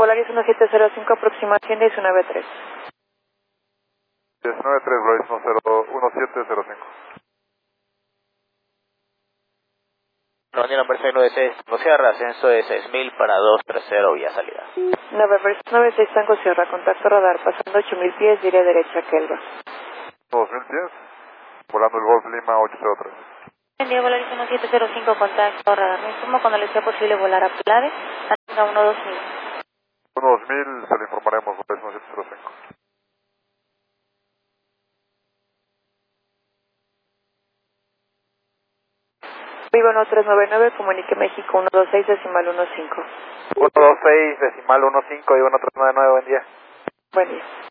Volaris 1705, aproximación 193. 193, Volaris 1705. Reunión November 696 Sierra, ascenso de 6000 para 230 vía salida. November 96 Tango Sierra, contacto radar, pasando 8000 pies, diré derecha, Kelva. 2000 pies, volando el Golf Lima 803. Buen día, Volaris 1705, contacto radar. Me informo cuando le sea posible volar a Plade, a 12000. 2000, se le informaremos, Volaris 1705. Vivo 1399, comunique México 126 decimal 15. 126 decimal 15, Vivo 1399, buen día. Buen día.